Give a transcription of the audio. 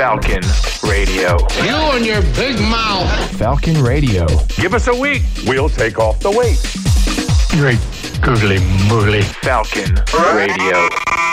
Falcon Radio. You and your big mouth. Falcon Radio. Give us a week. We'll take off the weight. Great googly moogly. Falcon Radio.